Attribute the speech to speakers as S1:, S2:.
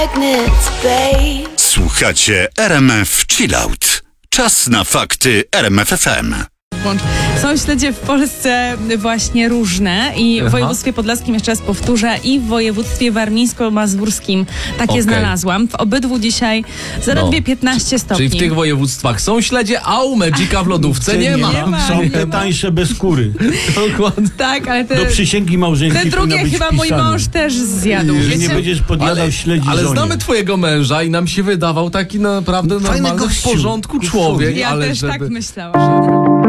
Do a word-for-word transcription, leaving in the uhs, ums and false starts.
S1: Słuchacie R M F Chillout. Czas na fakty R M F F M.
S2: Są śledzie w Polsce właśnie różne i w
S3: Aha.
S2: województwie podlaskim, jeszcze raz powtórzę, i w województwie warmińsko-mazurskim takie
S3: Okej.
S2: znalazłam. W obydwu dzisiaj zaledwie
S3: No.
S2: piętnaście stopni.
S3: Czyli w tych województwach są śledzie, a u Magica w lodówce nie ma.
S2: Nie ma.
S4: Są
S2: nie
S4: te
S2: ma.
S4: tańsze bez skóry.
S3: Dokładnie.
S2: Tak, ale te,
S4: Do przysięgi małżeńskiej
S2: te drugie
S4: powinna być
S2: chyba mój
S4: wpisane,
S2: mąż też zjadł.
S4: że nie
S2: Wiecie?
S4: będziesz podjadał śledzi
S3: ale
S4: żonie.
S3: znamy twojego męża i nam się wydawał taki naprawdę
S4: Fajny
S3: normalny, w
S4: gościu.
S3: porządku człowiek.
S2: Ja
S3: ale
S2: też
S3: żeby...
S2: tak myślałam.